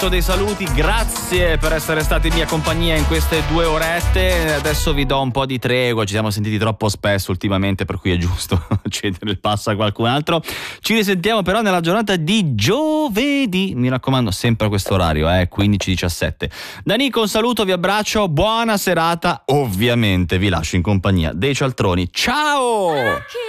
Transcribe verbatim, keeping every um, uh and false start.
dei saluti, grazie per essere stati in mia compagnia in queste due orette. Adesso vi do un po' di tregua, ci siamo sentiti troppo spesso ultimamente, per cui è giusto cedere il passo a qualcun altro. Ci risentiamo però nella giornata di giovedì, mi raccomando, sempre a questo orario, eh, quindici diciassette. Da Nico un saluto, vi abbraccio, buona serata, ovviamente vi lascio in compagnia dei cialtroni. Ciao!